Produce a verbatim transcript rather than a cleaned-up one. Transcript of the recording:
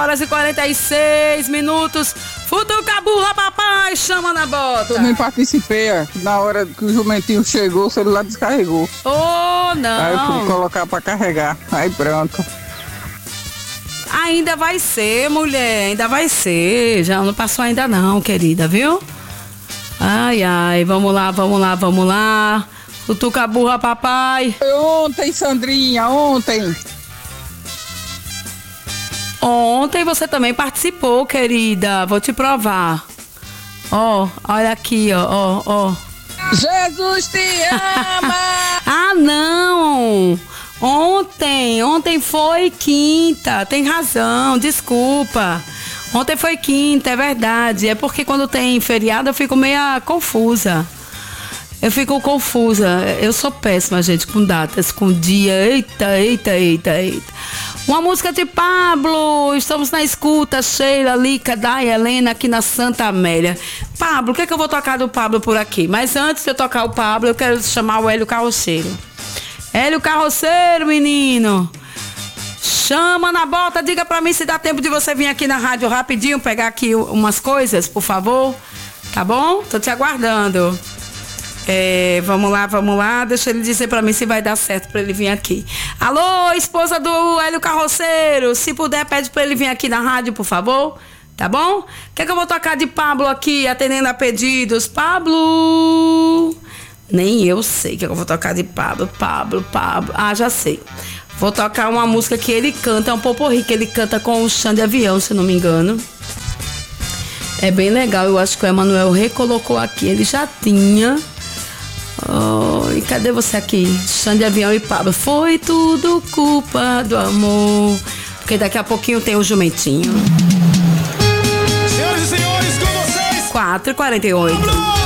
horas e quarenta e seis minutos. Futuca a burra, papai, chama na bota. Eu nem participei, ó. Na hora que o jumentinho chegou, o celular descarregou. Oh, não. Aí eu fui colocar pra carregar. Aí pronto. Ainda vai ser, mulher, ainda vai ser. Já não passou ainda não, querida, viu? Ai, ai, vamos lá, vamos lá, vamos lá. Futuca a burra, papai. Ontem, Sandrinha, ontem. Ontem você também participou, querida. Vou te provar. Ó, oh, olha aqui, ó, ó, ó. Jesus te ama! Ah, não! Ontem, ontem foi quinta. Tem razão, desculpa. Ontem foi quinta, é verdade. É porque quando tem feriado eu fico meio confusa. Eu fico confusa. Eu sou péssima, gente, com datas, com dia. Eita, eita, eita, eita. Uma música de Pablo. Estamos na escuta. Sheila, Lica, Day, Helena, aqui na Santa Amélia. Pablo, o que é que eu vou tocar do Pablo por aqui? Mas antes de eu tocar o Pablo, eu quero chamar o Hélio Carroceiro. Hélio Carroceiro, menino. Chama na bota. Diga pra mim se dá tempo de você vir aqui na rádio rapidinho, pegar aqui umas coisas, por favor. Tá bom? Tô te aguardando. É, vamos lá, vamos lá. Deixa ele dizer pra mim se vai dar certo pra ele vir aqui. Alô, esposa do Hélio Carroceiro. Se puder, pede pra ele vir aqui na rádio, por favor. Tá bom? O que é que eu vou tocar de Pablo aqui, atendendo a pedidos? Pablo... Nem eu sei o que eu vou tocar de Pablo. Pablo, Pablo. Ah, já sei. Vou tocar uma música que ele canta, é um poporri, que ele canta com o Xande Avião, se não me engano. É bem legal, eu acho que o Emanuel recolocou aqui. Ele já tinha... Oh, e cadê você aqui? Xande Avião e Pablo. Foi tudo culpa do amor. Porque daqui a pouquinho tem o jumentinho. Senhoras e senhores, com vocês, quatro e quarenta e oito.